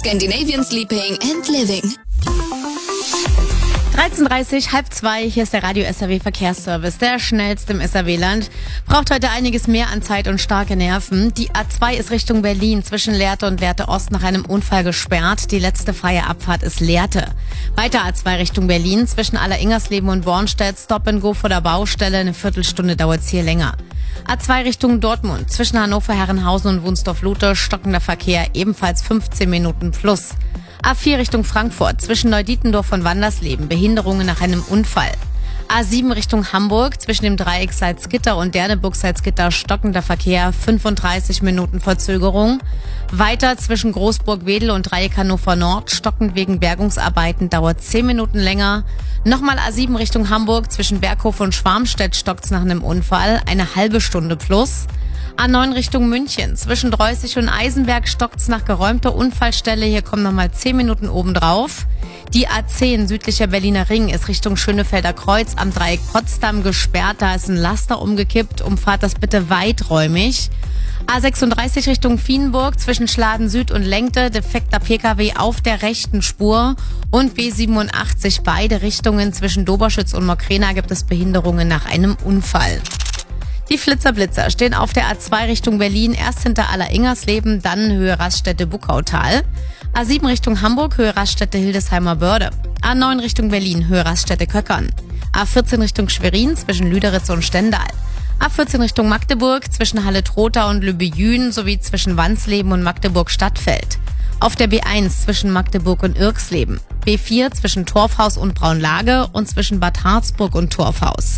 Scandinavian Sleeping and Living. 13:30, 1:30, hier ist der Radio SAW Verkehrsservice, der schnellste im SAW-Land. Braucht heute einiges mehr an Zeit und starke Nerven. Die A2 ist Richtung Berlin zwischen Lehrte und Lehrte Ost nach einem Unfall gesperrt. Die letzte freie Abfahrt ist Lehrte. Weiter A2 Richtung Berlin zwischen Aller-Ingersleben und Bornstedt. Stop and Go vor der Baustelle. Eine Viertelstunde dauert's hier länger. A2 Richtung Dortmund zwischen Hannover, Herrenhausen und Wunsdorf-Lute. Stockender Verkehr, ebenfalls 15 Minuten plus. A4 Richtung Frankfurt zwischen Neudietendorf und Wandersleben. Behinderungen nach einem Unfall. A7 Richtung Hamburg zwischen dem Dreieck Salzgitter und Derneburg-Salzgitter. Stockender Verkehr, 35 Minuten Verzögerung. Weiter zwischen Großburg-Wedel und Dreieck Hannover Nord. Stockend wegen Bergungsarbeiten, dauert 10 Minuten länger. Nochmal A7 Richtung Hamburg zwischen Berghof und Schwarmstedt stockt's nach einem Unfall. Eine halbe Stunde plus. A9 Richtung München. Zwischen Dreußig und Eisenberg stockt's nach geräumter Unfallstelle. Hier kommen nochmal 10 Minuten obendrauf. Die A10 südlicher Berliner Ring ist Richtung Schönefelder Kreuz am Dreieck Potsdam gesperrt. Da ist ein Laster umgekippt. Umfahrt das bitte weiträumig. A36 Richtung Vienburg zwischen Schladen Süd und Lenkte. Defekter Pkw auf der rechten Spur. Und B87 beide Richtungen zwischen Doberschütz und Mokrena gibt es Behinderungen nach einem Unfall. Die Flitzer-Blitzer stehen auf der A2 Richtung Berlin, erst hinter Aller-Ingersleben, dann Höhe Raststätte-Buckautal. A7 Richtung Hamburg, Höhe Raststätte Hildesheimer Börde. A9 Richtung Berlin, Höhe Raststätte Köckern. A14 Richtung Schwerin zwischen Lüderitz und Stendal. A14 Richtung Magdeburg zwischen Halle-Trotha und Lübbejün sowie zwischen Wansleben und Magdeburg-Stadtfeld. Auf der B1 zwischen Magdeburg und Irksleben. B4 zwischen Torfhaus und Braunlage und zwischen Bad Harzburg und Torfhaus.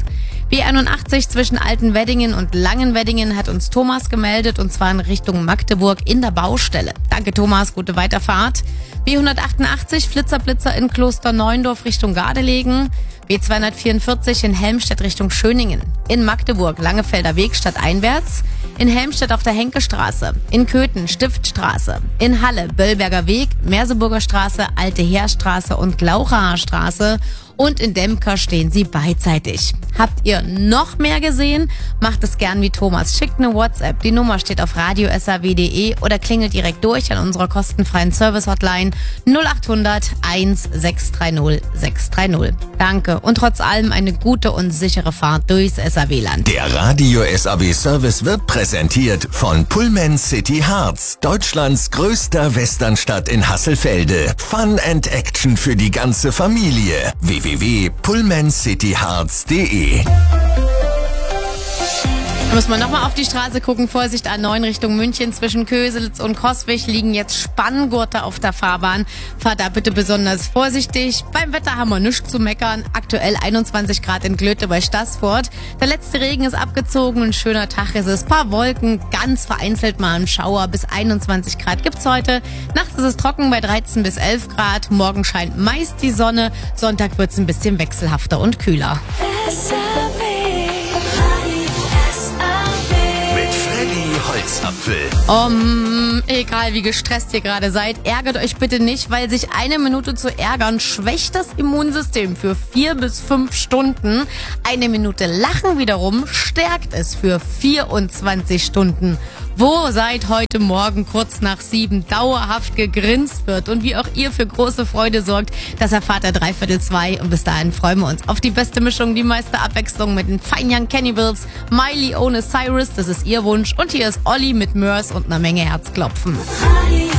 B81 zwischen Altenweddingen und Langenweddingen hat uns Thomas gemeldet, und zwar in Richtung Magdeburg in der Baustelle. Danke Thomas, gute Weiterfahrt. B188 Flitzer-Blitzer in Klosterneuendorf Richtung Gardelegen. B244 in Helmstedt Richtung Schöningen. In Magdeburg Langefelder Weg stadteinwärts. In Helmstedt auf der Henkestraße. In Köthen Stiftstraße. In Halle Böllberger Weg, Merseburger Straße, Alte Heerstraße und Glauchaer Straße. Und in Demker stehen sie beidseitig. Habt ihr noch mehr gesehen? Macht es gern wie Thomas. Schickt eine WhatsApp. Die Nummer steht auf radiosaw.de oder klingelt direkt durch an unserer kostenfreien Service-Hotline 0800 1630 630. Danke und trotz allem eine gute und sichere Fahrt durchs SAW-Land. Der Radio SAW Service wird präsentiert von Pullman City Harz, Deutschlands größter Westernstadt in Hasselfelde. Fun and Action für die ganze Familie. www.pullmancityharz.de. Muss man nochmal auf die Straße gucken. Vorsicht, A9 Richtung München zwischen Köselitz und Coswig liegen jetzt Spanngurte auf der Fahrbahn. Fahrt da bitte besonders vorsichtig. Beim Wetter haben wir nichts zu meckern. Aktuell 21 Grad in Glöte bei Staßfurt. Der letzte Regen ist abgezogen. Ein schöner Tag ist es. Paar Wolken, ganz vereinzelt mal ein Schauer. Bis 21 Grad gibt's heute. Nachts ist es trocken bei 13 bis 11 Grad. Morgen scheint meist die Sonne. Sonntag wird's ein bisschen wechselhafter und kühler. Holzapfel. Egal wie gestresst ihr gerade seid, ärgert euch bitte nicht, weil sich eine Minute zu ärgern schwächt das Immunsystem für 4 bis 5 Stunden. Eine Minute Lachen wiederum stärkt es für 24 Stunden. Wo seit heute Morgen kurz nach 7 dauerhaft gegrinst wird und wie auch ihr für große Freude sorgt, das erfahrt ihr 2:45 und bis dahin freuen wir uns auf die beste Mischung, die meiste Abwechslung mit den Fine Young Cannibals, Miley ohne Cyrus, das ist ihr Wunsch, und hier ist Olli mit Mörs und einer Menge Herzklopfen.